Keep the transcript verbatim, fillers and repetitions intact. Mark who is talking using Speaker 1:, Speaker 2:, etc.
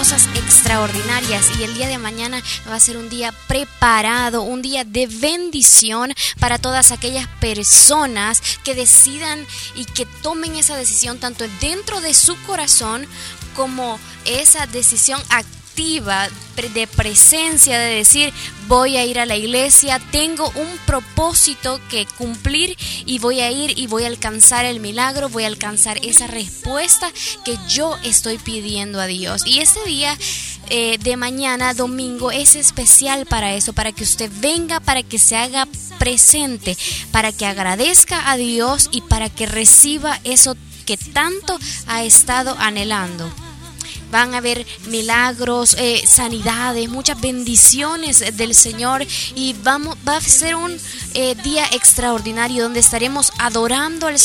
Speaker 1: cosas extraordinarias, y el día de mañana va a ser un día preparado, un día de bendición para todas aquellas personas que decidan y que tomen esa decisión tanto dentro de su corazón como esa decisión activa de presencia, de decir: voy a ir a la iglesia, tengo un propósito que cumplir y voy a ir y voy a alcanzar el milagro, voy a alcanzar esa respuesta que yo estoy pidiendo a Dios. Y este día eh, de mañana, domingo, es especial para eso, para que usted venga, para que se haga presente, para que agradezca a Dios y para que reciba eso que tanto ha estado anhelando. Van a haber milagros, eh, sanidades, muchas bendiciones del Señor, y vamos, va a ser un eh, día extraordinario donde estaremos adorando al